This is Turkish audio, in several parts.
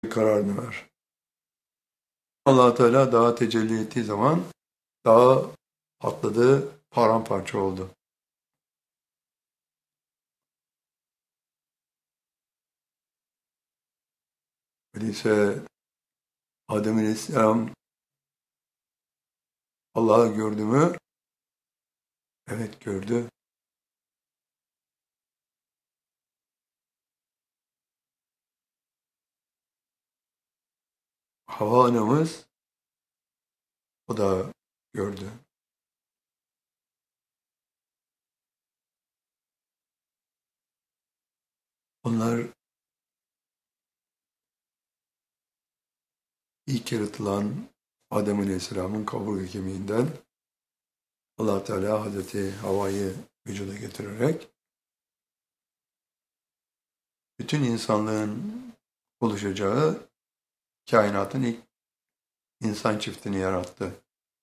kararını ver. Allah Teala dağa tecelli ettiği zaman dağ patladı, paramparça oldu. Öyleyse Adem Aleyhisselam Allah'ı gördü mü? Evet gördü. Havva anamız o da gördü. Onlar ilk yaratılan Adem Aleyhisselam'ın kaburga kemiğinden Allah Teala Hazreti Havva'yı vücuda getirerek bütün insanlığın oluşacağı kainatın ilk insan çiftini yarattı.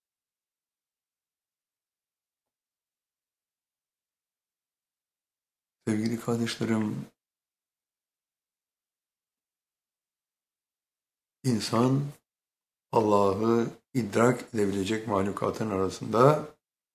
Sevgili kardeşlerim, insan Allah'ı idrak edebilecek mahlukatın arasında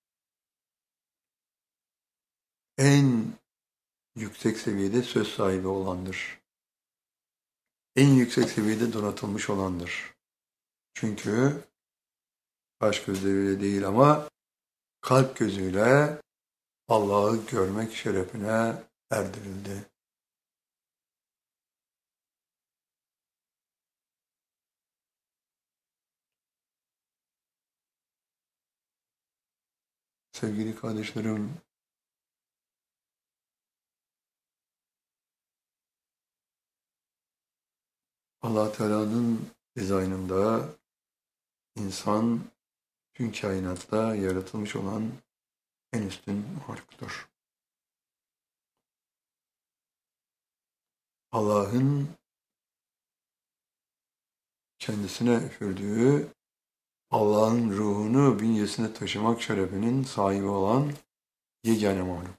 en yüksek seviyede söz sahibi olandır. En yüksek seviyede donatılmış olandır. Çünkü baş gözleriyle değil ama kalp gözüyle Allah'ı görmek şerefine erdirildi. Sevgili kardeşlerim, Allah Teala'nın dizaynında insan tüm kainatta yaratılmış olan en üstün mahluktur. Allah'ın kendisine üfürdüğü Allah'ın ruhunu bünyesine taşımak şerefinin sahibi olan yegane mahluk.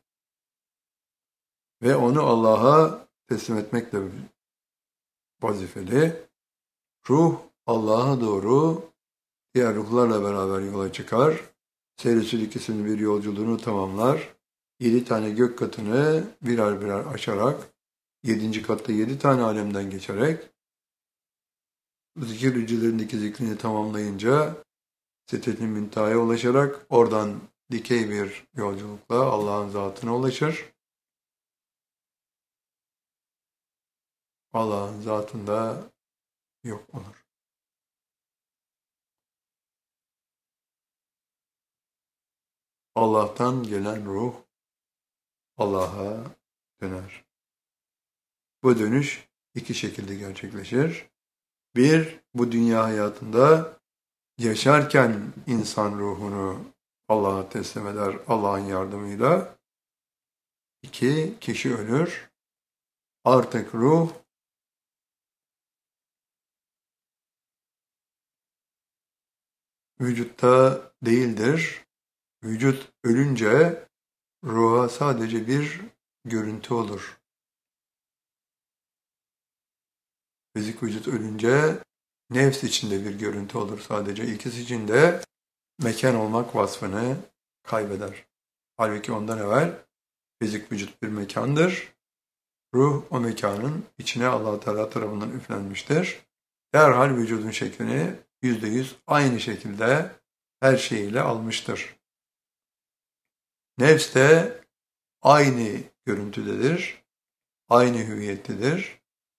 Ve onu Allah'a teslim etmekle vazifeli. Ruh Allah'a doğru diğer ruhlarla beraber yola çıkar. Seyri ikisinin bir yolculuğunu tamamlar. 7 tane gök katını birer birer aşarak, 7. katta 7 tane alemden geçerek, zikir hücrelerindeki zikrini tamamlayınca Sidret-i Münteha'ya ulaşarak oradan dikey bir yolculukla Allah'ın zatına ulaşır. Allah'ın zatında yok olur. Allah'tan gelen ruh Allah'a döner. Bu dönüş iki şekilde gerçekleşir. Bir, bu dünya hayatında yaşarken insan ruhunu Allah'a teslim eder Allah'ın yardımıyla. İki, kişi ölür. Artık ruh vücutta değildir. Vücut ölünce ruha sadece bir görüntü olur. Fizik vücut ölünce nefs içinde bir görüntü olur sadece. İkisi içinde mekan olmak vasfını kaybeder. Halbuki ondan evvel fizik vücut bir mekandır. Ruh o mekanın içine Allah Teala tarafından üflenmiştir. Derhal vücudun şeklini %100 aynı şekilde her şeyiyle almıştır. Nefs de aynı görüntüdedir, aynı hüviyettedir.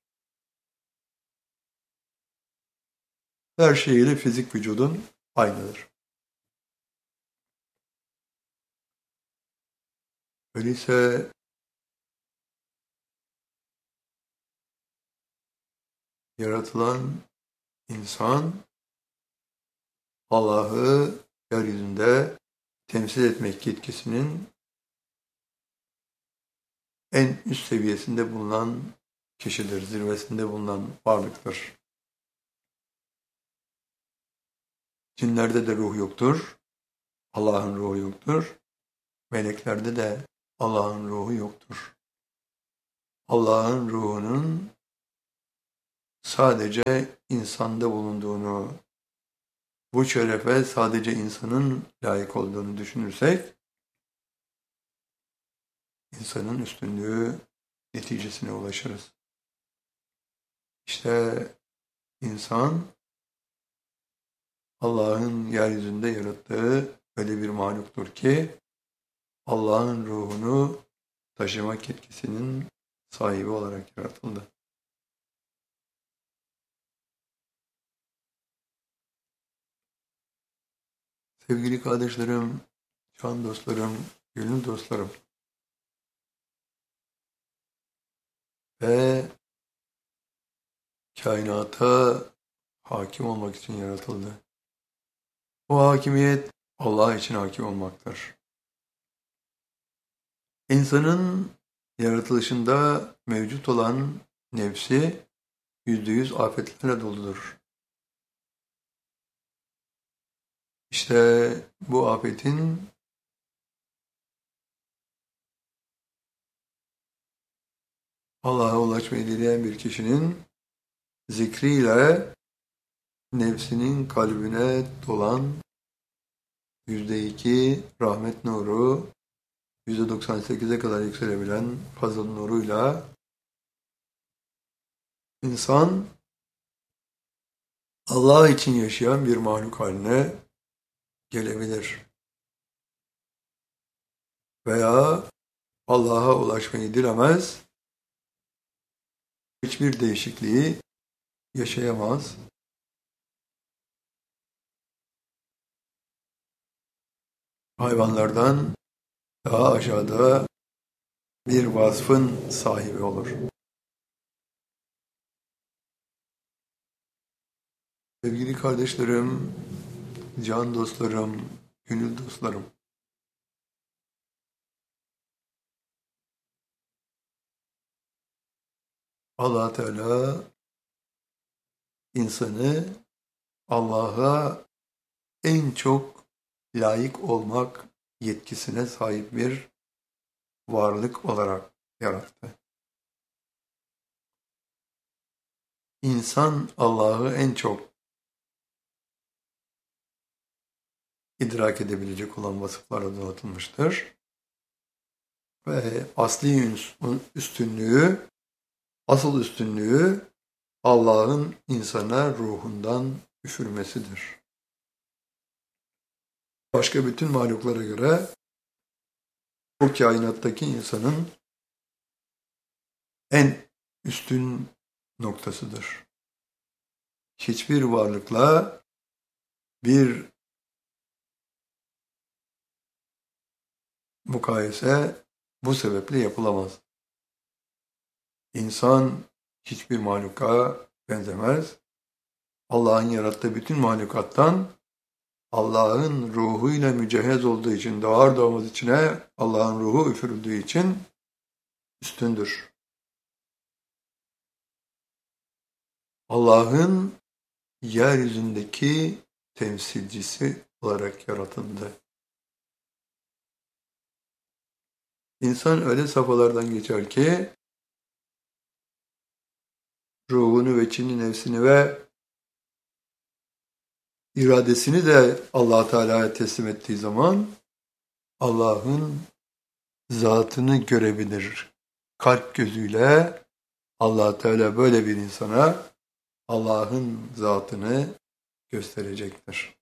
Her şeyiyle fizik vücudun aynıdır. Öyleyse yaratılan insan Allah'ı yeryüzünde temsil etmek yetkisinin en üst seviyesinde bulunan kişidir, zirvesinde bulunan varlıktır. Cinlerde de ruh yoktur, Allah'ın ruhu yoktur. Meleklerde de Allah'ın ruhu yoktur. Allah'ın ruhunun sadece insanda bulunduğunu, bu şerefe sadece insanın layık olduğunu düşünürsek, insanın üstünlüğü neticesine ulaşırız. İşte insan, Allah'ın yeryüzünde yarattığı öyle bir mahluktur ki, Allah'ın ruhunu taşımak yetkisinin sahibi olarak yaratıldı. Sevgili kardeşlerim, can dostlarım, gönül dostlarım ve kainata hakim olmak için yaratıldı. Bu hakimiyet Allah için hakim olmaktır. İnsanın yaratılışında mevcut olan nefsi %100 afetlerle doludur. İşte bu afetin Allah'a ulaşmayı dileyen bir kişinin zikriyle nefsinin kalbine dolan %2 rahmet nuru, %98'e kadar yükselebilen fazıl nuruyla insan Allah için yaşayan bir mahluk haline gelebilir. Veya Allah'a ulaşmayı dilemez, hiçbir değişikliği yaşayamaz. Hayvanlardan daha aşağıda bir vasfın sahibi olur. Sevgili kardeşlerim, can dostlarım, gönül dostlarım, Allah Teala insanı Allah'a en çok layık olmak yetkisine sahip bir varlık olarak yarattı. İnsan Allah'ı en çok idrak edebilecek olan vasıflarla donatılmıştır. Ve asli üstünlüğü, asıl üstünlüğü Allah'ın insana ruhundan üfürmesidir. Başka bütün mahluklara göre bu kainattaki insanın en üstün noktasıdır. Hiçbir varlıkla bir mukayese bu sebeple yapılamaz. İnsan hiçbir mahluka benzemez. Allah'ın yarattığı bütün mahlukattan Allah'ın ruhuyla mücehhez olduğu için, doğar doğmaz içine Allah'ın ruhu üfürüldüğü için üstündür. Allah'ın yeryüzündeki temsilcisi olarak yaratıldı. İnsan öyle safhalardan geçer ki ruhunu ve içini, nefsini ve iradesini de Allah Teala'ya teslim ettiği zaman Allah'ın zatını görebilir. Kalp gözüyle Allah Teala böyle bir insana Allah'ın zatını gösterecektir.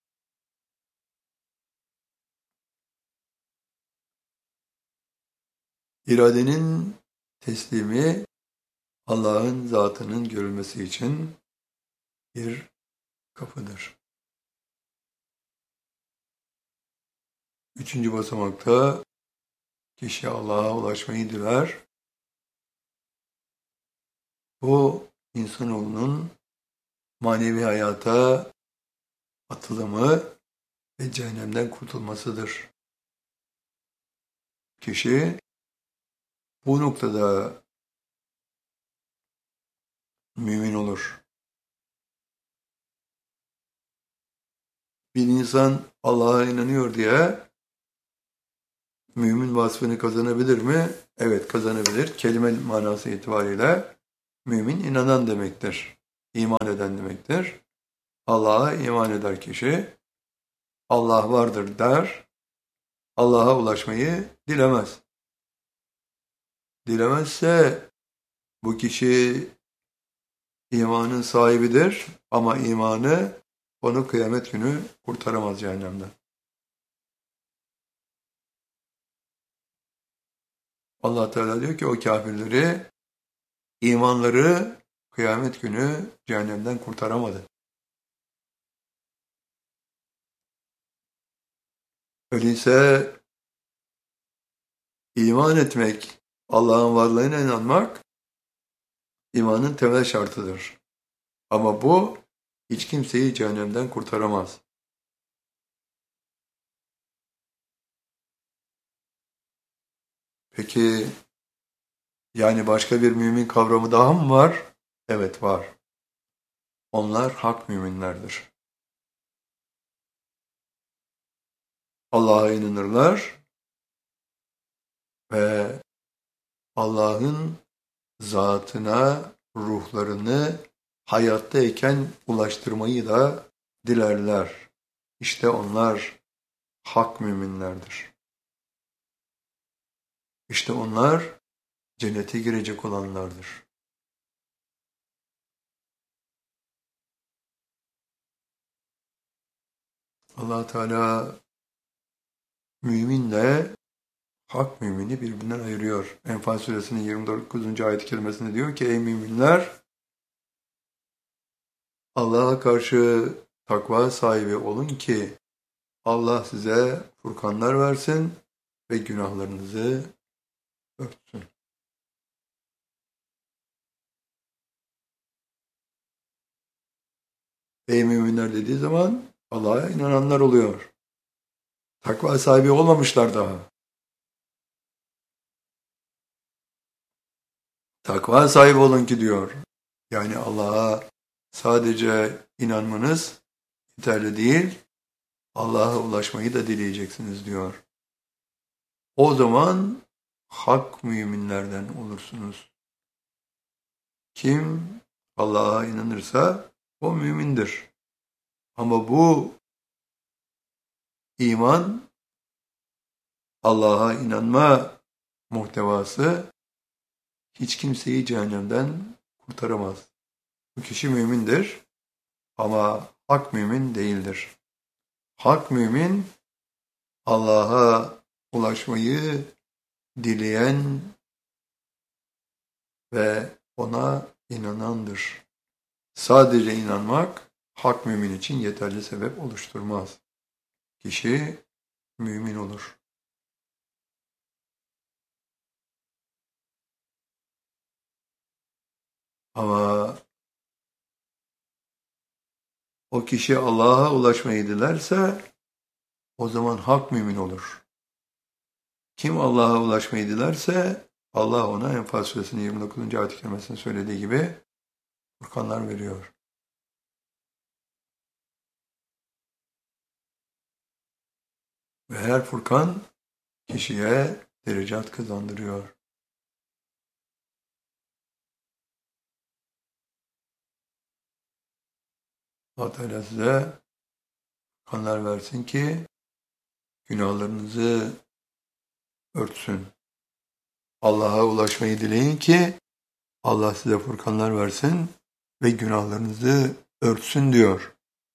İradenin teslimi Allah'ın zatının görülmesi için bir kapıdır. Üçüncü basamakta kişi Allah'a ulaşmayı diler. Bu insanoğlunun manevi hayata atılımı ve cehennemden kurtulmasıdır. Kişi bu noktada mümin olur. Bir insan Allah'a inanıyor diye mümin vasfını kazanabilir mi? Evet, kazanabilir. Kelime manası itibariyle Mümin inanan demektir. İman eden demektir. Allah'a iman eder kişi. Allah vardır der. Allah'a ulaşmayı dilemez. Dilemezse bu kişi imanın sahibidir ama imanı onu kıyamet günü kurtaramaz cehennemden. Allah Teala diyor ki o kafirleri, imanları kıyamet günü cehennemden kurtaramadı. Öyleyse iman etmek, Allah'ın varlığına inanmak imanın temel şartıdır. Ama bu hiç kimseyi cehennemden kurtaramaz. Peki yani başka bir mümin kavramı daha mı var? Evet var. Onlar hak müminlerdir. Allah'a inanırlar ve Allah'ın zatına ruhlarını hayattayken ulaştırmayı da dilerler. İşte onlar hak müminlerdir. İşte onlar cennete girecek olanlardır. Allah Teala müminle hak mümini birbirinden ayırıyor. Enfal suresinin 29. ayet-i kerimesinde diyor ki ey müminler Allah'a karşı takva sahibi olun ki Allah size furkanlar versin ve günahlarınızı örtsün. Ey müminler dediği zaman Allah'a inananlar oluyor. Takva sahibi olmamışlar daha. Takva sahibi olun ki diyor. Yani Allah'a sadece inanmanız yeterli değil, Allah'a ulaşmayı da dileyeceksiniz diyor. O zaman hak müminlerden olursunuz. Kim Allah'a inanırsa o mümindir. Ama bu iman, Allah'a inanma muhtevası hiç kimseyi cehennemden kurtaramaz. Bu kişi mümindir ama hak mümin değildir. Hak mümin Allah'a ulaşmayı dileyen ve ona inanandır. Sadece inanmak hak mümin için yeterli sebep oluşturmaz. Kişi mümin olur. Ama o kişi Allah'a ulaşmayı dilerse o zaman hak mümin olur. Kim Allah'a ulaşmayı dilerse Allah ona Enfal suresinin 29. ayet-i kerimesinde söylediği gibi furkanlar veriyor. Ve her furkan kişiye derecat kazandırıyor. Allah Teala size furkanlar versin ki günahlarınızı örtsün. Allah'a ulaşmayı dileyin ki Allah size furkanlar versin ve günahlarınızı örtsün diyor.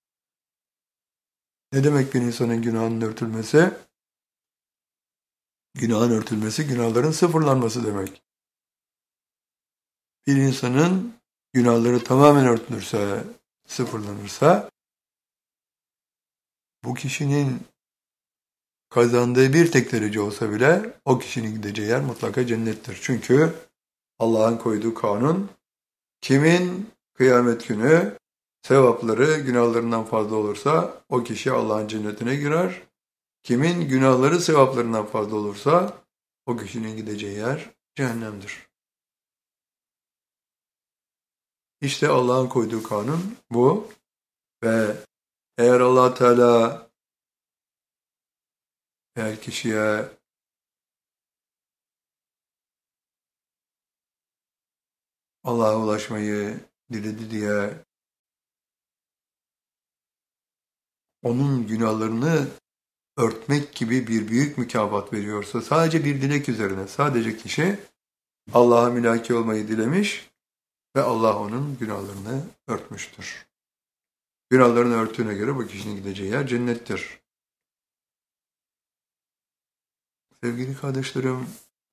Ne demek bir insanın günahının örtülmesi? Günahın örtülmesi, günahların sıfırlanması demek. Bir insanın günahları tamamen örtülürse, sıfırlanırsa, bu kişinin kazandığı bir tek derece olsa bile o kişinin gideceği yer mutlaka cennettir. Çünkü Allah'ın koyduğu kanun, kimin kıyamet günü sevapları günahlarından fazla olursa o kişi Allah'ın cennetine girer. Kimin günahları sevaplarından fazla olursa o kişinin gideceği yer cehennemdir. İşte Allah'ın koyduğu kanun bu ve eğer Allah Teala eğer kişiye Allah'a ulaşmayı diledi diye onun günahlarını örtmek gibi bir büyük mükafat veriyorsa sadece bir dilek üzerine sadece kişi Allah'a mülaki olmayı dilemiş ve Allah onun günahlarını örtmüştür. Günahlarını örttüğüne göre bu kişinin gideceği yer cennettir. Sevgili kardeşlerim,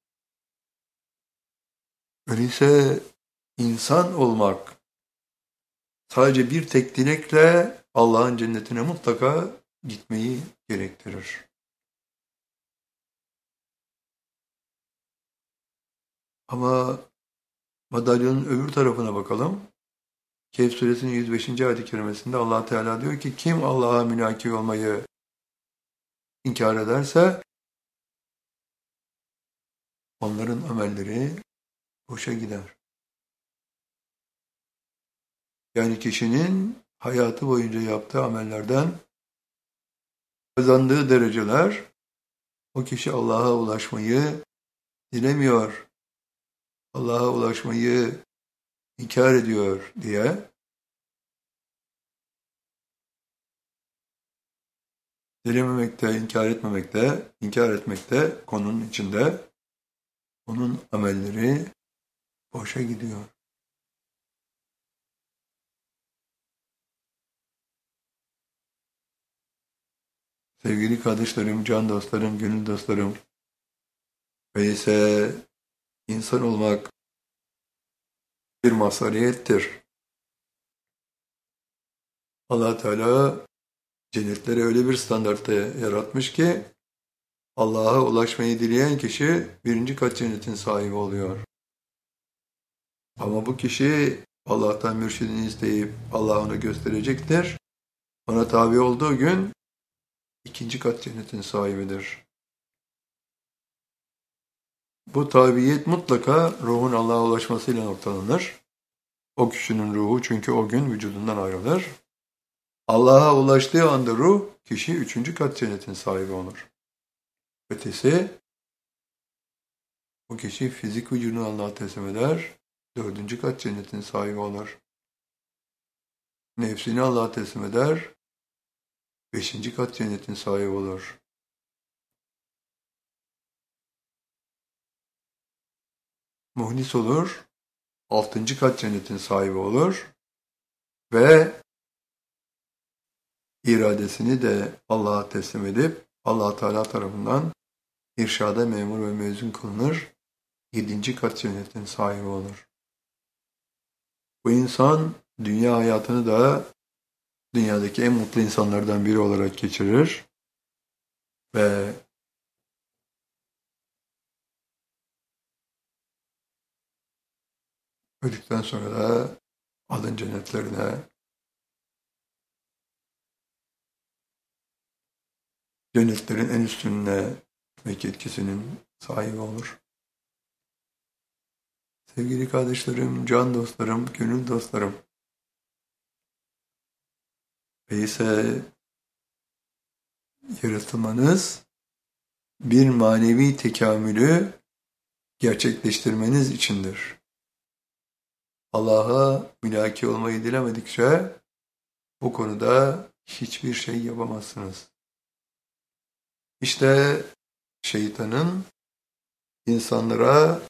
öyleyse insan olmak sadece bir tek dilekle Allah'ın cennetine mutlaka gitmeyi gerektirir. Ama madalyonun öbür tarafına bakalım. Kehf suresinin 105. ayet-i kerimesinde Allah Teala diyor ki kim Allah'a mülaki olmayı inkar ederse onların amelleri boşa gider. Yani kişinin hayatı boyunca yaptığı amellerden kazandığı dereceler o kişi Allah'a ulaşmayı dilemiyor, Allah'a ulaşmayı inkar ediyor diye dilememekte, inkar etmekte konunun içinde onun amelleri boşa gidiyor. Sevgili kardeşlerim, can dostlarım, gönül dostlarım, öyleyse insan olmak bir mazhariyettir. Allah Teala cennetleri öyle bir standartta yaratmış ki Allah'a ulaşmayı dileyen kişi birinci kat cennetin sahibi oluyor. Ama bu kişi Allah'tan mürşidini isteyip Allah onu gösterecektir. Ona tabi olduğu gün ikinci kat cennetin sahibidir. Bu tabiyet mutlaka ruhun Allah'a ulaşmasıyla noktalanır. O kişinin ruhu çünkü o gün vücudundan ayrılır. Allah'a ulaştığı anda ruh, kişi üçüncü kat cennetin sahibi olur. Ötesi, o kişi fizik vücudunu Allah'a teslim eder, dördüncü kat cennetin sahibi olur. Nefsini Allah'a teslim eder, beşinci kat cennetin sahibi olur. Muhlis olur, altıncı kat cennetin sahibi olur ve iradesini de Allah'a teslim edip Allah Teala tarafından irşada memur ve mezun kılınır, yedinci kat cennetin sahibi olur. Bu insan dünya hayatını da dünyadaki en mutlu insanlardan biri olarak geçirir ve öldükten sonra da adın cennetlerine, cennetlerin en üstününe gitmek yetkisinin sahibi olur. Sevgili kardeşlerim, can dostlarım, gönül dostlarım, öyleyse yaratılmanız bir manevi tekamülü gerçekleştirmeniz içindir. Allah'a mülaki olmayı dilemedikçe bu konuda hiçbir şey yapamazsınız. İşte şeytanın insanlara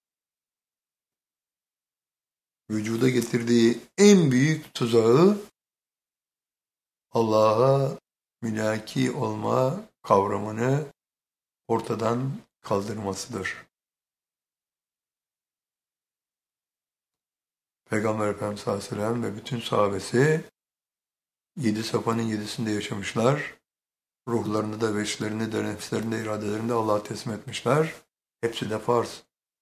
vücuda getirdiği en büyük tuzağı Allah'a mülaki olma kavramını ortadan kaldırmasıdır. Peygamber Efendimiz sallallahu aleyhi ve sellem ve bütün sahabesi 7 safanın 7'sinde yaşamışlar. Ruhlarını da, beşlerini de, nefislerini de, iradelerini de Allah'a teslim etmişler. Hepsi de farz.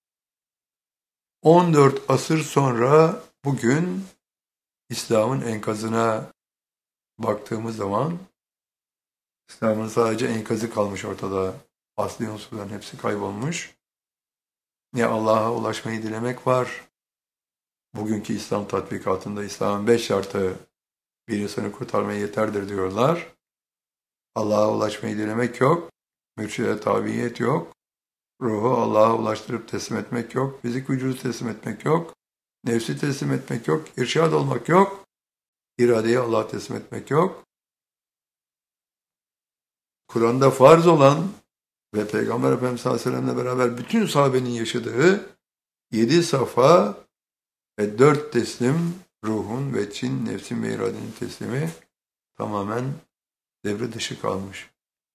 14 asır sonra bugün İslam'ın enkazına baktığımız zaman İslam'ın sadece enkazı kalmış ortada. Asli unsurların hepsi kaybolmuş. Ne Allah'a ulaşmayı dilemek var. Bugünkü İslam tatbikatında İslam'ın 5 şartı bir insanı kurtarmaya yeterdir diyorlar. Allah'a ulaşmayı dilemek yok. Mürşide tabiyet yok. Ruhu Allah'a ulaştırıp teslim etmek yok. Fizik vücudu teslim etmek yok. Nefsi teslim etmek yok, irşad olmak yok, iradeyi Allah'a teslim etmek yok. Kur'an'da farz olan ve Peygamber Efendimiz sallallahu aleyhi ve sellem'le beraber bütün sahabenin yaşadığı 7 safa ve 4 teslim, ruhun ve cin, nefsin ve iradenin teslimi tamamen devre dışı kalmış.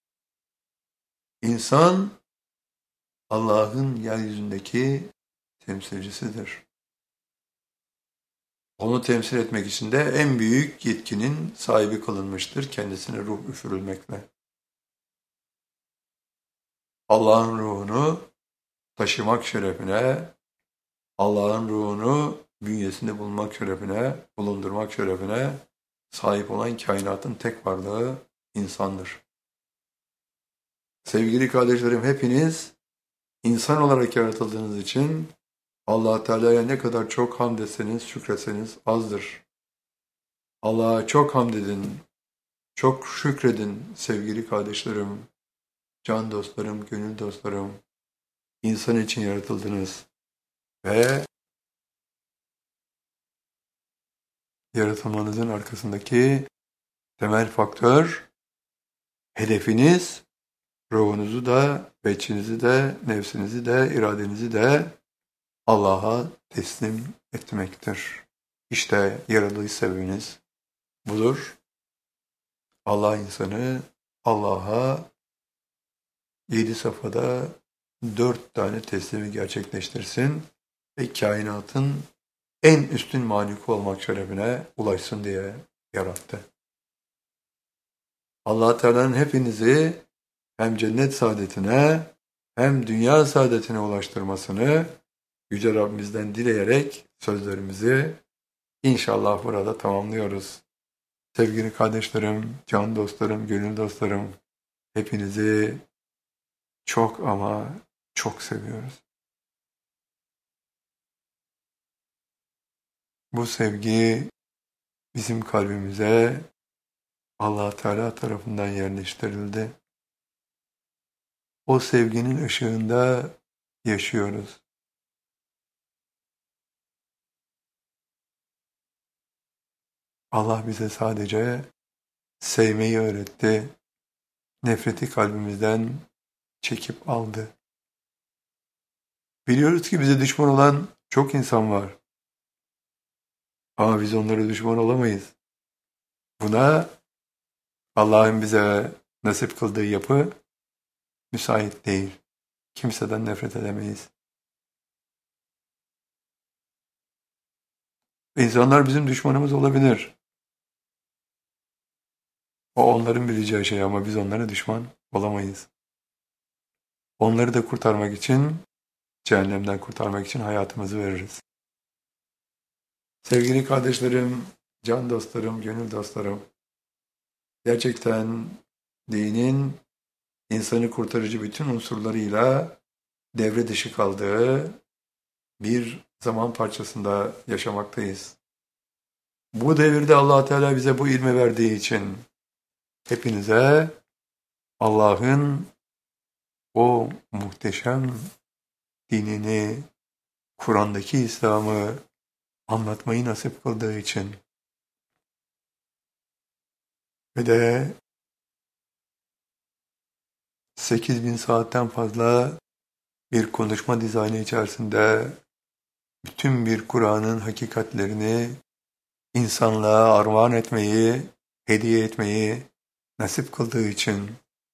İnsan Allah'ın yeryüzündeki temsilcisidir. Onu temsil etmek için de en büyük yetkinin sahibi kılınmıştır, kendisine ruh üfürülmekle. Allah'ın ruhunu taşımak şerefine, Allah'ın ruhunu bünyesinde bulundurmak şerefine sahip olan kainatın tek varlığı insandır. Sevgili kardeşlerim, hepiniz insan olarak yaratıldığınız için Allah Teala'ya ne kadar çok hamd etseniz, şükretseniz azdır. Allah'a çok hamd edin, çok şükredin sevgili kardeşlerim, can dostlarım, gönül dostlarım. İnsan için yaratıldınız ve yaratılmanızın arkasındaki temel faktör, hedefiniz, ruhunuzu da, beçinizi de, nefsinizi de, iradenizi de Allah'a teslim etmektir. İşte yaratılış sebebiniz budur. Allah insanı Allah'a 7 safhada 4 tane teslimi gerçekleştirsin ve kainatın en üstün maliki olmak şerefine ulaşsın diye yarattı. Allah Teala'nın hepinizi hem cennet saadetine hem dünya saadetine ulaştırmasını Yüce Rabbimizden dileyerek sözlerimizi inşallah burada tamamlıyoruz. Sevgili kardeşlerim, can dostlarım, gönül dostlarım, hepinizi çok ama çok seviyoruz. Bu sevgi bizim kalbimize Allah Teala tarafından yerleştirildi. O sevginin ışığında yaşıyoruz. Allah bize sadece sevmeyi öğretti. Nefreti kalbimizden çekip aldı. Biliyoruz ki bize düşman olan çok insan var. Ama biz onlara düşman olamayız. Buna Allah'ın bize nasip kıldığı yapı müsait değil. Kimseden nefret edemeyiz. İnsanlar bizim düşmanımız olabilir. O onların bileceği şey ama biz onlara düşman olamayız. Onları da kurtarmak için, cehennemden kurtarmak için hayatımızı veririz. Sevgili kardeşlerim, can dostlarım, gönül dostlarım, gerçekten dinin insanı kurtarıcı bütün unsurlarıyla devre dışı kaldığı bir zaman parçasında yaşamaktayız. Bu devirde Allah Teala bize bu ilmi verdiği için hepinize Allah'ın o muhteşem dinini, Kur'an'daki İslam'ı anlatmayı nasip kıldığı için ve de 8.000 saatten fazla bir konuşma dizaynı içerisinde bütün bir Kur'an'ın hakikatlerini insanlığa armağan etmeyi, hediye etmeyi nasip kıldığı için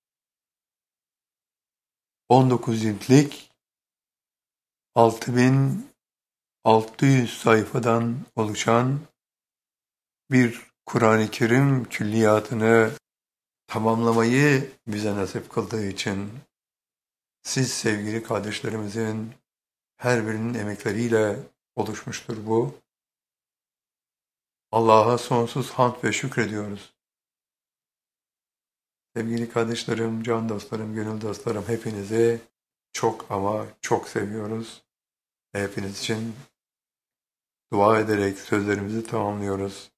19 ciltlik 6.600 sayfadan oluşan bir Kur'an-ı Kerim külliyatını tamamlamayı bize nasip kıldığı için siz sevgili kardeşlerimizin her birinin emekleriyle oluşmuştur bu. Allah'a sonsuz hamd ve şükrediyoruz. Sevgili kardeşlerim, can dostlarım, gönül dostlarım, hepinizi çok ama çok seviyoruz. Hepiniz için dua ederek sözlerimizi tamamlıyoruz.